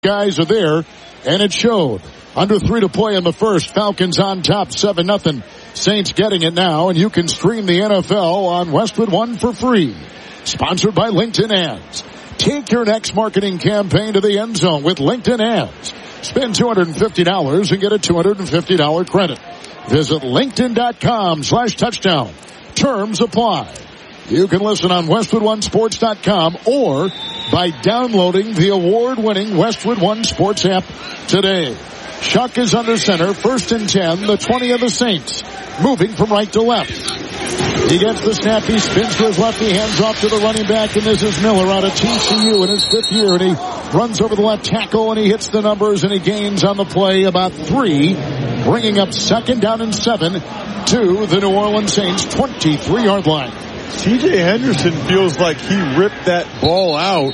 guys are there, and it showed. Under 3 to play in the first. Falcons on top, 7-0. Saints getting it now, and you can stream the NFL on Westwood One for free. Sponsored by LinkedIn Ads. Take your next marketing campaign to the end zone with LinkedIn Ads. Spend $250 and get a $250 credit. Visit LinkedIn.com/touchdown. Terms apply. You can listen on WestwoodOneSports.com or by downloading the award-winning Westwood One Sports app today. Shuck is under center, 1st and 10, the 20 of the Saints. Moving from right to left. He gets the snap, he spins to his left, he hands off to the running back, and this is Miller out of TCU in his 5th year, and he runs over the left tackle, and he hits the numbers, and he gains on the play about 3, bringing up 2nd down and 7 to the New Orleans Saints 23-yard line. C.J. Henderson feels like he ripped that ball out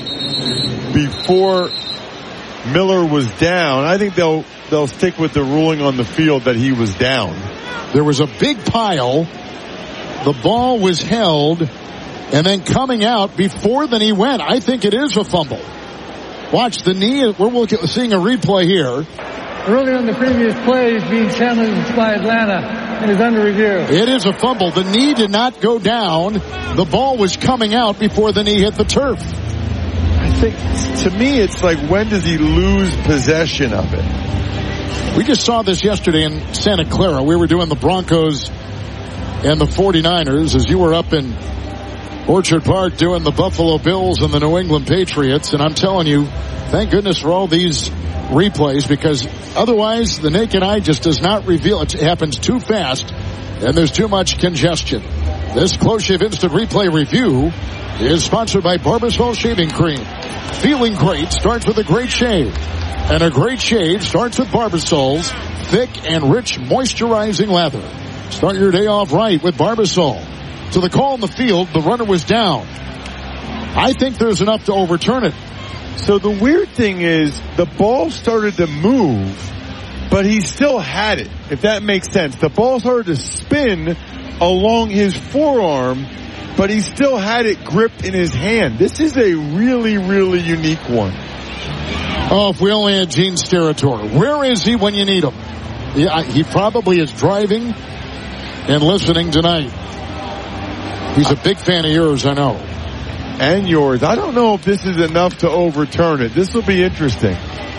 before Miller was down. I think they'll stick with the ruling on the field that he was down. There was a big pile. The ball was held, and then coming out before the knee went. I think it is a fumble. Watch the knee. We're seeing a replay here. Earlier in the previous play is being challenged by Atlanta and is under review. It is a fumble. The knee did not go down. The ball was coming out before the knee hit the turf. I think, to me, it's like, when does he lose possession of it? We just saw this yesterday in Santa Clara. We were doing the Broncos and the 49ers as you were up in Orchard Park doing the Buffalo Bills and the New England Patriots. And I'm telling you, thank goodness for all these replays, because otherwise the naked eye just does not reveal. It happens too fast and there's too much congestion. This Close Shave Instant Replay Review is sponsored by Barbasol Shaving Cream. Feeling great starts with a great shave, and a great shave starts with Barbasol's thick and rich moisturizing lather. Start your day off right with Barbasol. To the call in the field, the runner was down. I think there's enough to overturn it. So the weird thing is, the ball started to move, but he still had it, if that makes sense. The ball started to spin along his forearm, but he still had it gripped in his hand. This is a really, really unique one. Oh, if we only had Gene Steratore. Where is he when you need him? He probably is driving and listening tonight. He's a big fan of yours, I know. And yours. I don't know if this is enough to overturn it. This will be interesting.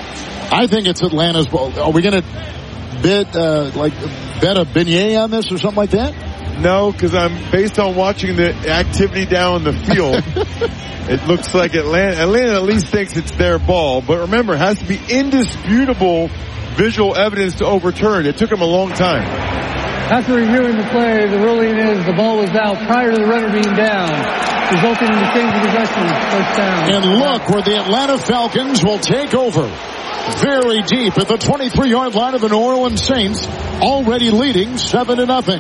I think it's Atlanta's ball. Are we going to bet a beignet on this or something like that? No, because based on watching the activity down the field, it looks like Atlanta at least thinks it's their ball. But remember, it has to be indisputable visual evidence to overturn. It took him a long time. After reviewing the play, the ruling is the ball was out prior to the runner being down, resulting in the change of possession, 1st down. And look where the Atlanta Falcons will take over. Very deep at the 23-yard line of the New Orleans Saints, already leading 7-0.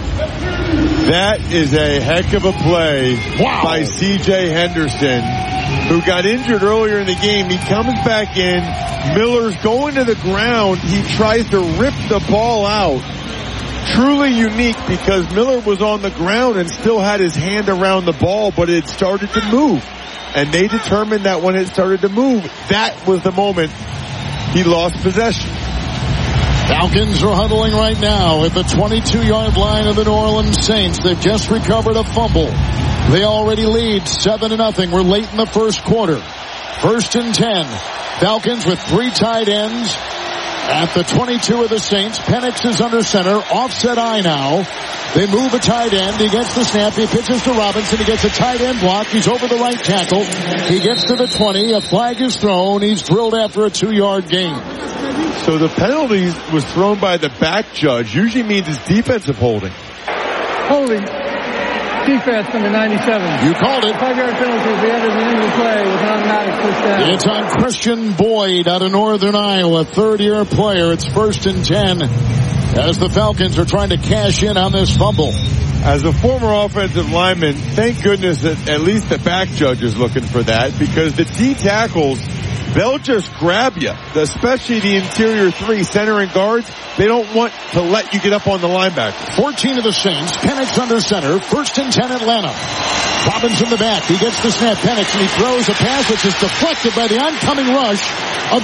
That is a heck of a play by C.J. Henderson, who got injured earlier in the game. He comes back in. Miller's going to the ground. He tries to rip the ball out. Truly unique, because Miller was on the ground and still had his hand around the ball, but it started to move. And they determined that when it started to move, that was the moment he lost possession. Falcons are huddling right now at the 22-yard line of the New Orleans Saints. They've just recovered a fumble. They already lead 7-0. We're late in the first quarter. 1st and 10. Falcons with 3 tight ends at the 22 of the Saints. Penix is under center. Offset eye now. They move a tight end. He gets the snap. He pitches to Robinson. He gets a tight end block. He's over the right tackle. He gets to the 20. A flag is thrown. He's drilled after a 2-yard gain. So the penalty was thrown by the back judge. Usually means it's defensive holding. Holding. Defense number 97. You called it. 5-yard penalty at the end of the end of the play with an automatic 1st down. It's on Christian Boyd out of Northern Iowa, 3rd-year player. It's 1st and 10 as the Falcons are trying to cash in on this fumble. As a former offensive lineman, thank goodness that at least the back judge is looking for that, because the D tackles, they'll just grab you, especially the interior 3, center and guards. They don't want to let you get up on the linebacker. 14 of the Saints. Penix under center. 1st and 10 Atlanta. Robbins in the back. He gets the snap. Penix, and he throws a pass which is deflected by the oncoming rush of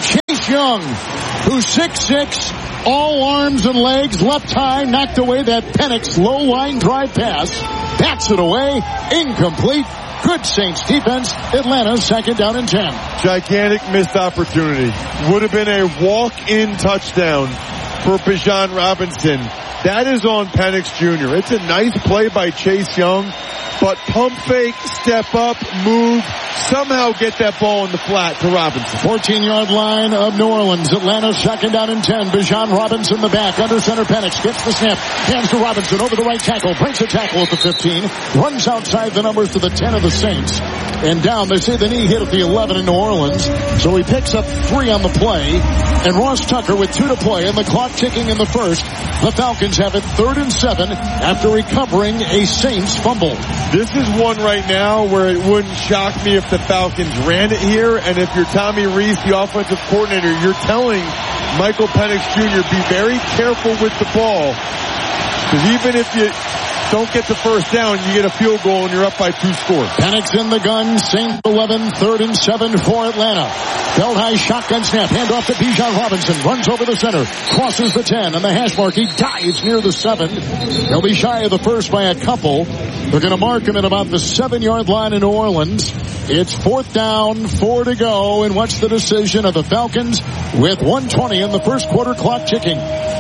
Chase Young, who's 6'6", all arms and legs, left high, knocked away that Penix low line drive pass, bats it away, incomplete. Good Saints defense. Atlanta 2nd down and 10. Gigantic missed opportunity. Would have been a walk-in touchdown for Bijan Robinson. That is on Penix Jr. It's a nice play by Chase Young, but pump fake, step up, move, somehow get that ball in the flat to Robinson. 14-yard line of New Orleans. Atlanta 2nd down and 10. Bijan Robinson the back. Under center Penix gets the snap. Hands to Robinson over the right tackle. Breaks a tackle at the 15. Runs outside the numbers to the 10 of the Saints. And down. They say the knee hit at the 11 in New Orleans. So he picks up 3 on the play. And Ross Tucker with 2 to play and the clock ticking in the first. The Falcons have it 3rd and 7 after recovering a Saints fumble. This is one right now where it wouldn't shock me if the Falcons ran it here, and if you're Tommy Rees, the offensive coordinator, you're telling Michael Penix Jr. be very careful with the ball, because even if you don't get the first down, you get a field goal and you're up by 2 scores. Penix in the gun, Saints 11, 3rd and 7 for Atlanta. Belt high shotgun snap, handoff to Bijan Robinson, runs over the center, crosses the 10 and the hash mark. He dives near the 7. He'll be shy of the first by a couple. They're going to mark him at about the 7-yard line in New Orleans. It's 4th down, 4 to go, and what's the decision of the Falcons with 1:20 in the first quarter, clock ticking.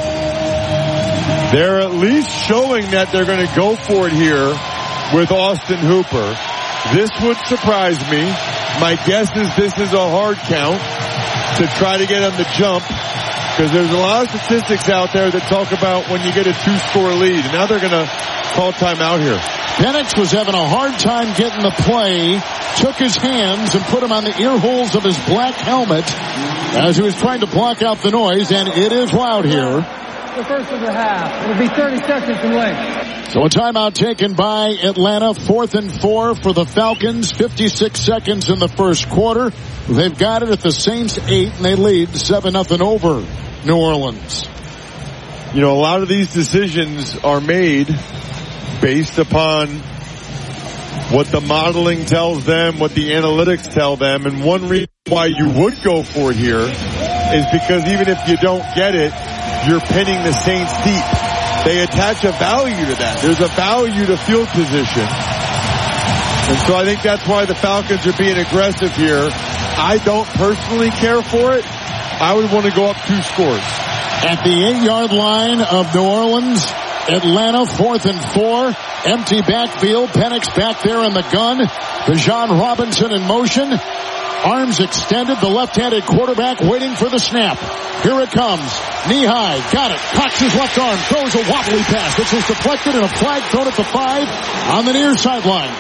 They're at least showing that they're going to go for it here with Austin Hooper. This would surprise me. My guess is this is a hard count to try to get him to jump, because there's a lot of statistics out there that talk about when you get a 2-score lead. And now they're going to call timeout here. Penix was having a hard time getting the play, took his hands and put them on the ear holes of his black helmet as he was trying to block out the noise, and it is loud here. The first of the half. It'll be 30 seconds in length. So a timeout taken by Atlanta, 4th and 4 for the Falcons, 56 seconds in the first quarter. They've got it at the Saints 8, and they lead 7-0 over New Orleans. You know, a lot of these decisions are made based upon what the modeling tells them, what the analytics tell them, and one reason why you would go for it here is because even if you don't get it, you're pinning the Saints deep. They attach a value to that. There's a value to field position. And so I think that's why the Falcons are being aggressive here. I don't personally care for it. I would want to go up 2 scores. At the 8-yard line of New Orleans, Atlanta 4th and 4. Empty backfield. Penix back there in the gun. Bijan Robinson in motion. Arms extended. The left-handed quarterback waiting for the snap. Here it comes. Knee high. Got it. Cocks his left arm. Throws a wobbly pass. This is deflected and a flag thrown at the 5 on the near sideline.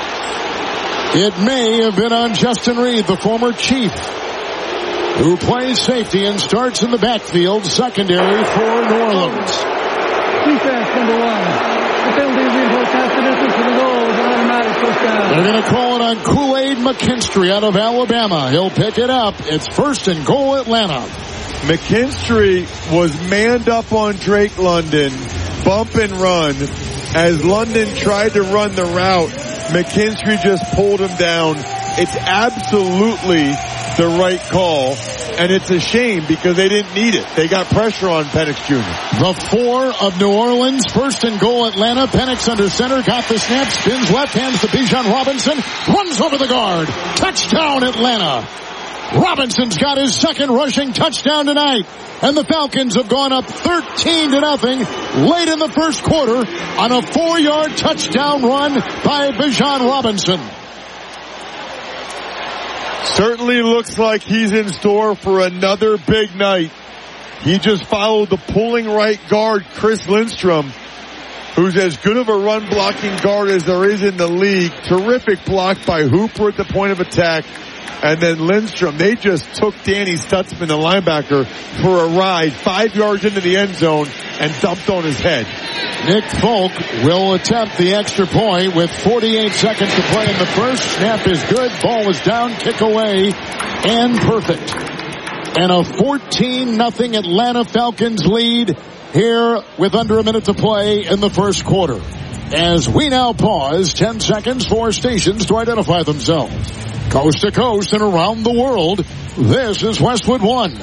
It may have been on Justin Reed, the former Chief, who plays safety and starts in the backfield, secondary for New Orleans. Defense number 1. The penalty reinforced half the distance for the goal is an automatic first down. They're going to call it on Kool-Aid McKinstry out of Alabama. He'll pick it up. It's 1st and goal Atlanta. McKinstry was manned up on Drake London, bump and run. As London tried to run the route, McKinstry just pulled him down. It's absolutely the right call, and it's a shame because they didn't need it. They got pressure on Penix Jr. The 4 of New Orleans, 1st and goal Atlanta. Penix under center, got the snap, spins left, hands to Bijan Robinson, runs over the guard. Touchdown Atlanta. Robinson's got his 2nd rushing touchdown tonight. And the Falcons have gone up 13-0 late in the first quarter on a 4-yard touchdown run by Bijan Robinson. Certainly looks like he's in store for another big night. He just followed the pulling right guard, Chris Lindstrom, who's as good of a run blocking guard as there is in the league. Terrific block by Hooper at the point of attack. And then Lindstrom, they just took Danny Stutzman, the linebacker, for a ride 5 yards into the end zone and dumped on his head. Nick Folk will attempt the extra point with 48 seconds to play in the first. Snap is good. Ball is down, kick away, and perfect. And a 14-0 Atlanta Falcons lead here with under a minute to play in the first quarter. As we now pause 10 seconds for stations to identify themselves. Coast to coast and around the world, this is Westwood One.